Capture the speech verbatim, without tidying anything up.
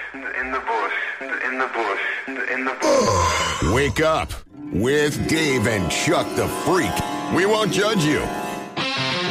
in the bush, in the bush, in the bush. Wake up with Dave and Chuck the Freak. We won't judge you.